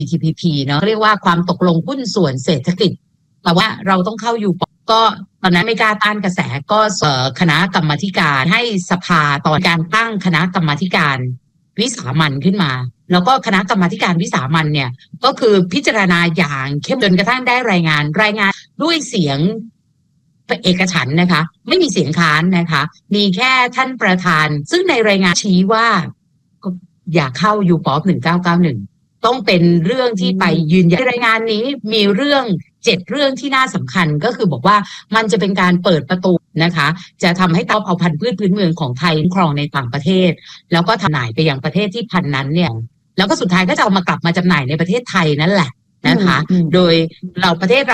TPP เนาะเรียกว่าความตกลงหุ้นส่วนเศรษฐกิจแต่ว่าเราต้องเข้าอยู่ก็ตอนนั้นไม่กล้าต้านกระแสก็คณะกรรมาธิการให้สภาตอนการตั้งคณะกรรมาธิการวิสามัญขึ้นมาแล้วก็คณะกรรมาธิการวิสามัญเนี่ยก็คือพิจารณาอย่างเข้มจนกระทั่งได้รายงานด้วยเสียงเอกฉันท์นะคะไม่มีเสียงค้านนะคะมีแค่ท่านประธานซึ่งในรายงานชี้ว่าอย่าเข้ายูปอป1991ต้องเป็นเรื่องที่ไปยืนยันในรายงานนี้มีเรื่อง7เรื่องที่น่าสำคัญก็คือบอกว่ามันจะเป็นการเปิดประตูนะคะจะทำให้เอาพันธุ์พืชพื้นเมืองของไทยครองในต่างประเทศแล้วก็จำหน่ายไปยังประเทศที่พันธุ์นั้นเนี่ยแล้วก็สุดท้ายก็จะเอามากลับมาจำหน่ายในประเทศไทยนั่นแหละนะคะโดยเราประเทศ